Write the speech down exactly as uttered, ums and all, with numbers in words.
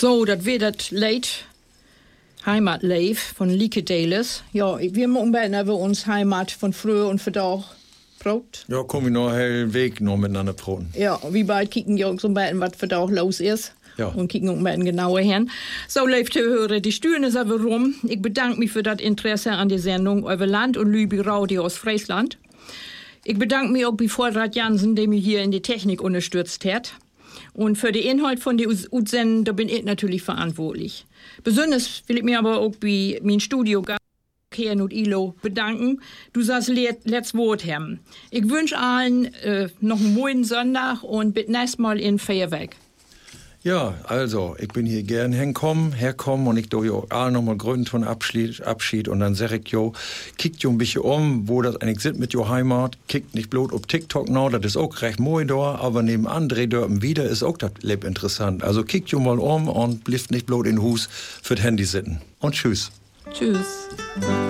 So, das wird das Lied Heimatleif von Lieke Dales. Ja, wir machen über uns Heimat von früher und für doch. Brot. Ja, kommen wir noch einen Weg noch miteinander proben. Ja, wie bald kicken wir so ein bisschen, was für doch los ist. Ja. Und kicken auch ein bisschen genauer hin. So, liebe Hörer, die Stühlen ist aber rum. Ich bedanke mich für das Interesse an der Sendung Euer Land und Lübe Radio aus Friesland. Ich bedanke mich auch bei Vorrat Jansen, der mich hier in die Technik unterstützt hat. Und für den Inhalt von der Utsendung, da bin ich natürlich verantwortlich. Besonders will ich mir aber auch bei meinem Studio Kern und Ilo bedanken. Du sagst letztes Wort haben. Ich wünsche allen äh, noch einen guten Sonntag und bis nächstes Mal in Feuerwerk. Ja, also, ich bin hier gern hinkommen, herkommen und ich do jo auch nochmal gründen von Abschied, Abschied und dann sag ich jo, kickt jo ein bisschen um, wo das eigentlich sind mit jo Heimat, kickt nicht bloß ob TikTok noch, das ist auch recht moi da, aber neben andere Dörpen wieder ist auch das Leb interessant. Also kickt jo mal um und blieft nicht bloß in Hus für das Handy sitten. Und tschüss. Tschüss.